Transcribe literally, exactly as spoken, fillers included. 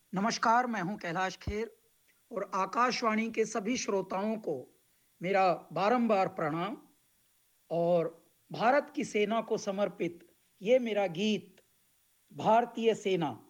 नमस्कार, मैं हूं कैलाश खेर और आकाशवाणी के सभी श्रोताओं को मेरा बारंबार प्रणाम। और भारत की सेना को समर्पित ये मेरा गीत भारतीय सेना